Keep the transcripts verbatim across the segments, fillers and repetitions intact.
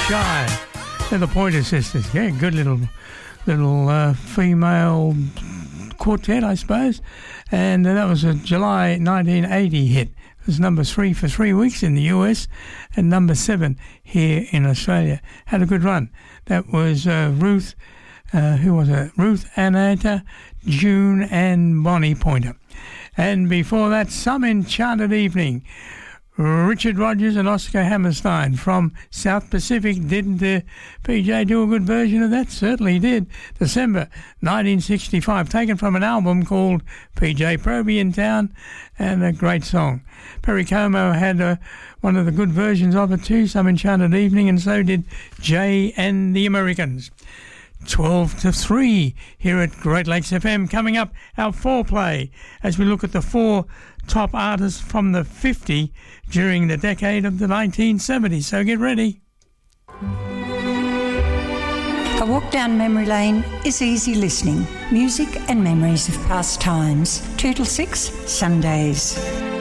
Shy. They're the Pointer Sisters. Yeah, good little little uh, female quartet, I suppose. And uh, that was a July nineteen eighty hit. It was number three for three weeks in the U S and number seven here in Australia. Had a good run. That was uh, Ruth, uh, who was it? Ruth Anita, June and Bonnie Pointer. And before that, Some Enchanted Evening. Richard Rogers and Oscar Hammerstein from South Pacific. Didn't uh, P J do a good version of that? Certainly did. December nineteen sixty-five, taken from an album called P J Proby in Town, and a great song. Perry Como had uh, one of the good versions of it too, Some Enchanted Evening, and so did Jay and the Americans. twelve to three here at Great Lakes F M. Coming up, our foreplay as we look at the four top artists from the fifty during the decade of the nineteen seventies. So get ready. A walk down memory lane is easy listening. Music and memories of past times. Two till six, Sundays.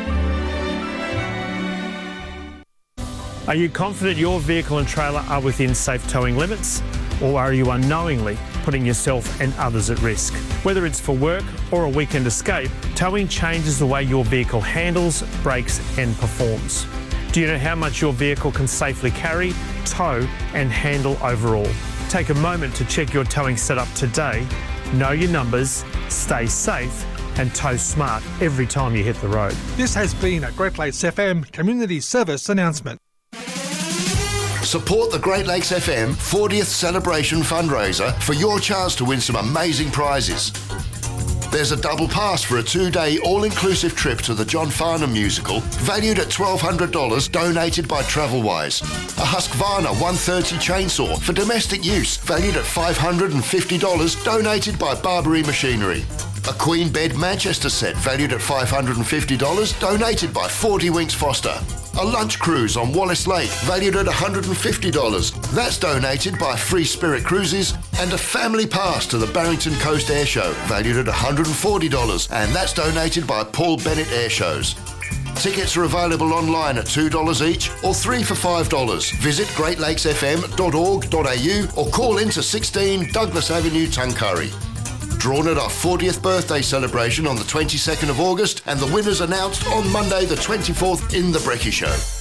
Are you confident your vehicle and trailer are within safe towing limits? Or are you unknowingly putting yourself and others at risk? Whether it's for work or a weekend escape, towing changes the way your vehicle handles, brakes and performs. Do you know how much your vehicle can safely carry, tow and handle overall? Take a moment to check your towing setup today. Know your numbers, stay safe and tow smart every time you hit the road. This has been a Great Lakes F M Community Service announcement. Support the Great Lakes F M fortieth Celebration fundraiser for your chance to win some amazing prizes. There's a double pass for a two-day all-inclusive trip to the John Farnham musical, valued at twelve hundred dollars, donated by Travelwise. A Husqvarna one thirty chainsaw for domestic use, valued at five hundred fifty dollars, donated by Barbary Machinery. A Queen Bed Manchester set, valued at five hundred fifty dollars, donated by forty Winks Foster. A lunch cruise on Wallace Lake, valued at one hundred fifty dollars. That's donated by Free Spirit Cruises. And a family pass to the Barrington Coast Air Show, valued at one hundred forty dollars. And that's donated by Paul Bennett Air Shows. Tickets are available online at two dollars each or three for five dollars. Visit great lakes f m dot org dot a u or call into sixteen Douglas Avenue, Tuncurry. Drawn at our fortieth birthday celebration on the twenty-second of August, and the winners announced on Monday the twenty-fourth in The Brekkie Show.